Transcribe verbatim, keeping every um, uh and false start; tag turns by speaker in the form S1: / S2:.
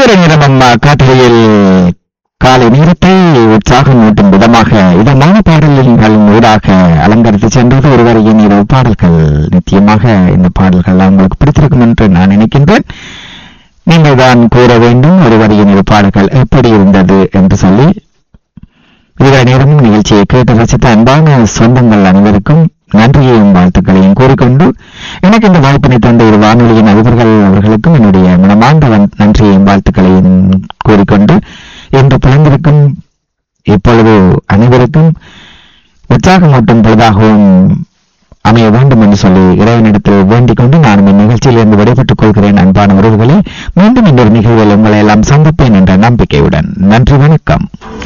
S1: இதுவரை நேரம் அம்மா காட்டுகையில் காலை நேரத்தை உற்சாகமூட்டும் விதமாக இதமான பாடல்களின் ஊடாக அலங்கரித்து சென்றது ஒருவரையின் இரவு பாடல்கள். நிச்சயமாக இந்த பாடல்கள் உங்களுக்கு பிடித்திருக்கும் என்று நான் நினைக்கின்றேன். நீங்கள் தான் கூற வேண்டும் ஒருவரையின் இரு பாடல்கள் எப்படி இருந்தது என்று சொல்லி. இதுவரை நேரமும் நிகழ்ச்சியை கேட்டு ரசித்த அன்பான சொந்தங்கள் அனைவருக்கும் நன்றியையும் வாழ்த்துக்களையும் கூறிக்கொண்டு எனக்கு இந்த வாய்ப்பினை தந்த ஒரு வானொலியின் அதிபர்கள் அவர்களுக்கும் என்னுடைய மனமார்ந்த நன்றியையும் வாழ்த்துக்களையும் கூறிக்கொண்டு இன்று பிறந்திருக்கும் இப்பொழுது அனைவருக்கும் உற்சாகமூட்டும் பொழுதாகவும் அமைய வேண்டும் என்று சொல்லி இறைவனிடத்தில் வேண்டிக் கொண்டு நான் இந்த நிகழ்ச்சியிலிருந்து விடைபெற்றுக் கொள்கிறேன். அன்பான உறவுகளே, மீண்டும் இன்னொரு நிகழ்வில் உங்களை எல்லாம் சந்திப்பேன் என்ற நம்பிக்கையுடன் நன்றி, வணக்கம்.